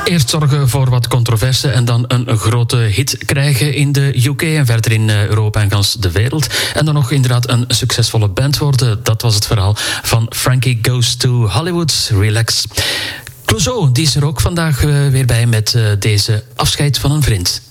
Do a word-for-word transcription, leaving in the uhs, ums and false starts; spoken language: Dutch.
Eerst zorgen voor wat controverse en dan een grote hit krijgen in de U K en verder in Europa en gans de wereld. En dan nog inderdaad een succesvolle band worden. Dat was het verhaal van Frankie Goes to Hollywood. Relax. Clouseau, die is er ook vandaag weer bij met deze Afscheid van een vriend.